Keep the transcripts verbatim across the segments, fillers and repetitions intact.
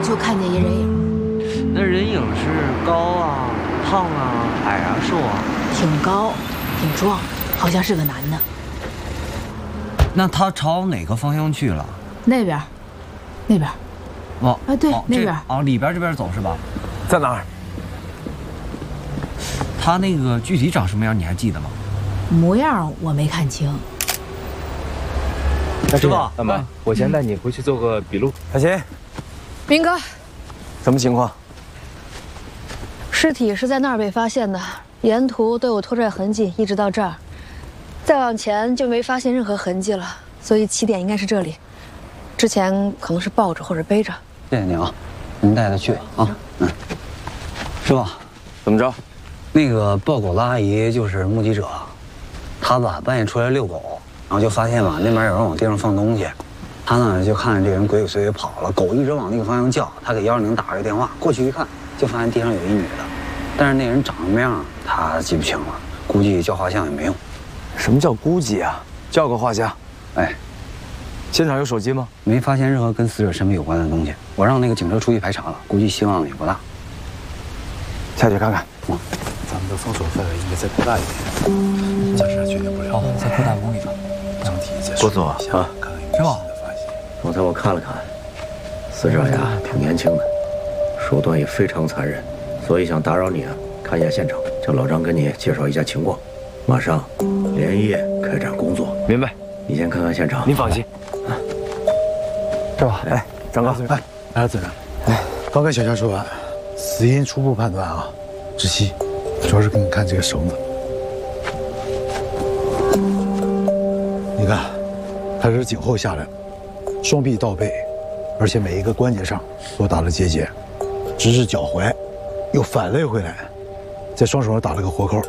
就看见一人影。 那人影是高啊、胖啊、矮啊、瘦啊？ 挺高，挺壮，好像是个男的。 那他朝哪个方向去了？ 那边，那边。 哦， 啊，对， 哦、 那边。 哦，里边这边走是吧？ 在哪儿？ 他那个具体长什么样，你还记得吗？ 模样我没看清。 师傅，大妈，我先带你回去做个笔录。小琴， 明哥， 什么情况？ 尸体是在那儿被发现的，沿途都有拖拽痕迹，一直到这儿，再往前就没发现任何痕迹了，所以起点应该是这里。之前可能是抱着或者背着。 谢谢你啊，您带他去啊。嗯，师傅， 怎么着？ 那个抱狗的阿姨就是目击者，她吧半夜出来遛狗。然后就发现吧，那边有人往地上放东西，他呢就看见这个人鬼鬼祟祟跑了，狗一直往那个方向叫，他给幺二零打了个电话，过去一看，就发现地上有一女的，但是那人长什么样他记不清了，估计叫画像也没用。 什么叫估计啊？叫个画像。 哎， 现场有手机吗？没发现任何跟死者身份有关的东西，我让那个警车出去排查了，估计希望也不大。 下去看看。 嗯，咱们的封锁范围应该再扩大一点，暂时还确定不了。哦，再扩大公里吧。 郭总啊， 是吧？ 刚才我看了看，死者呀挺年轻的，手段也非常残忍，所以想打扰你啊，看一下现场，叫老张跟你介绍一下情况，马上连夜开展工作。 明白。 你先看看现场。 您放心。 是吧？ 哎，张哥， 哎，来了，子然。哎，刚跟小夏说完，死因初步判断啊，窒息，主要是给你看这个绳子。你看，他是颈后下来，双臂倒背，而且每一个关节上都打了结节，直至脚踝，又反勒回来，在双手上打了个活扣，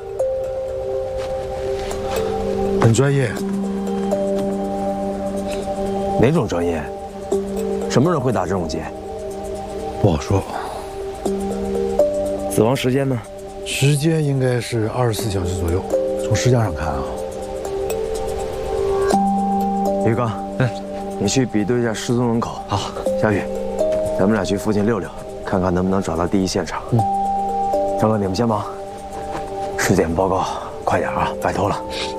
很专业。 哪种专业？什么人会打这种结？ 不好说。 死亡时间呢？ 时间应该是二十四小时左右，从时间上看啊。 于刚，哎，你去比对一下失踪人口。好，夏雨，咱们俩去附近溜溜，看看能不能找到第一现场。嗯，张哥，你们先忙，尸检报告快点啊，拜托了。